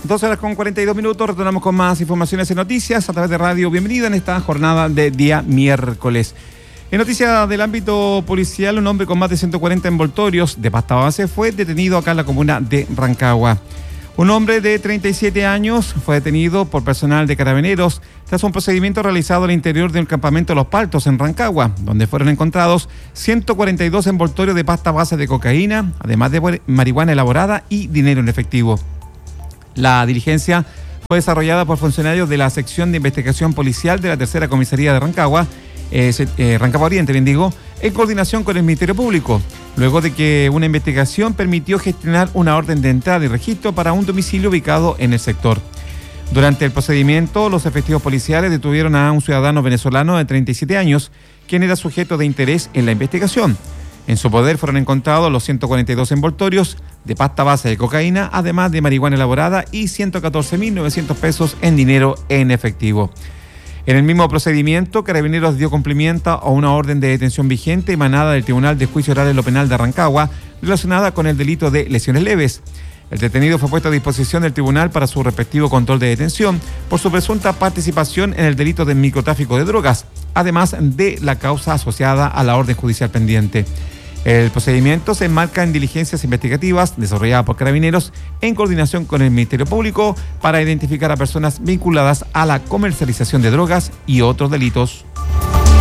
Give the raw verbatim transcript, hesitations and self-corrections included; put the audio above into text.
doce horas con cuarenta y dos minutos, retornamos con más informaciones y noticias a través de Radio Bienvenida en esta jornada de día miércoles. En noticias del ámbito policial, un hombre con más de ciento cuarenta envoltorios de pasta base fue detenido acá en la comuna de Rancagua. Un hombre de treinta y siete años fue detenido por personal de Carabineros tras un procedimiento realizado al interior de un campamento Los Paltos en Rancagua, donde fueron encontrados ciento cuarenta y dos envoltorios de pasta base de cocaína, además de marihuana elaborada y dinero en efectivo. La diligencia fue desarrollada por funcionarios de la sección de investigación policial de la tercera comisaría de Rancagua, eh, eh, Rancagua Oriente, bien digo, en coordinación con el Ministerio Público, luego de que una investigación permitió gestionar una orden de entrada y registro para un domicilio ubicado en el sector. Durante el procedimiento, los efectivos policiales detuvieron a un ciudadano venezolano de treinta y siete años, quien era sujeto de interés en la investigación. En su poder fueron encontrados los ciento cuarenta y dos envoltorios de pasta base de cocaína, además de marihuana elaborada y ciento catorce mil novecientos pesos en dinero en efectivo. En el mismo procedimiento, Carabineros dio cumplimiento a una orden de detención vigente emanada del Tribunal de Juicio Oral en lo Penal de Rancagua, relacionada con el delito de lesiones leves. El detenido fue puesto a disposición del tribunal para su respectivo control de detención por su presunta participación en el delito de microtráfico de drogas, además de la causa asociada a la orden judicial pendiente. El procedimiento se enmarca en diligencias investigativas desarrolladas por Carabineros en coordinación con el Ministerio Público para identificar a personas vinculadas a la comercialización de drogas y otros delitos.